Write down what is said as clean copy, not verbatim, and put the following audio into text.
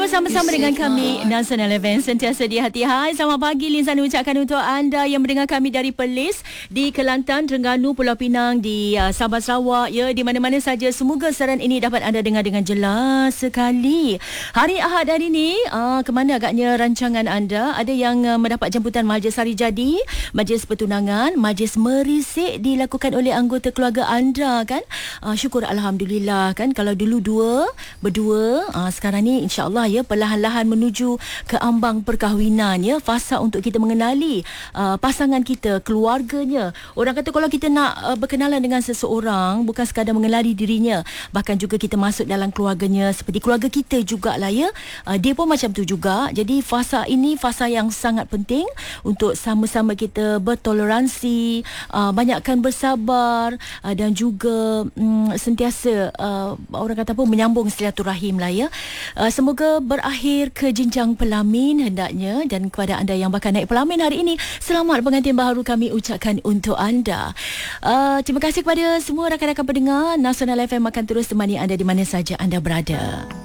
bersama-sama dengan kami Nasional FM sentiasa di hati. Hai, selamat pagi Lin Sana ucapkan untuk anda yang mendengar kami dari Perlis, di Kelantan, Terengganu, Pulau Pinang, di Sabah, Sarawak, ya, di mana-mana saja. Semoga siaran ini dapat anda dengar dengan jelas sekali. Hari Ahad hari ini, kemana agaknya rancangan anda? Ada yang mendapat jemputan majlis hari jadi, majlis pertunangan, majlis merisik dilakukan oleh anggota keluarga anda, kan? Syukur Alhamdulillah, kan? Kalau dulu berdua, sekarang ni insya-Allah, ya, perlahan-lahan menuju ke ambang perkahwinan, ya, fasa untuk kita mengenali pasangan kita, keluarganya. Orang kata kalau kita nak berkenalan dengan seseorang, bukan sekadar mengenali dirinya, bahkan juga kita masuk dalam keluarganya, seperti keluarga kita jugalah, ya. Dia pun macam tu juga. Jadi fasa ini fasa yang sangat penting untuk sama-sama kita bertoleransi, banyakkan bersabar, dan juga sentiasa orang kata apa, menyambung silaturahim lah, ya. Semoga berakhir ke jenjang pelamin hendaknya, dan kepada anda yang bakal naik pelamin hari ini, selamat pengantin baharu kami ucapkan untuk anda. Terima kasih kepada semua rakan-rakan pendengar. Nasional FM akan terus temani anda di mana saja anda berada.